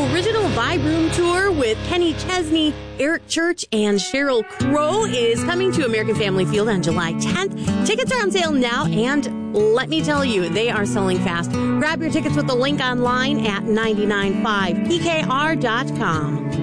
original Vibe Room Tour with Kenny Chesney, Eric Church, and Sheryl Crow is coming to American Family Field on July 10th. Tickets are on sale now, and let me tell you, they are selling fast. Grab your tickets with the link online at 995pkr.com.